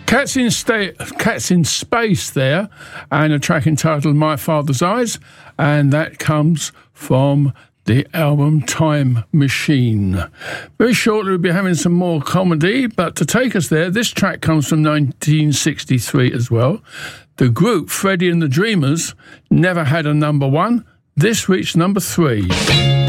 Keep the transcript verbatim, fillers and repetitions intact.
Cats in, sta- Cats in Space there, and a track entitled My Father's Eyes, and that comes from the album Time Machine. Very shortly we'll be having some more comedy, but to take us there, this track comes from nineteen sixty-three as well. The group Freddie and the Dreamers never had a number one. This reached number three.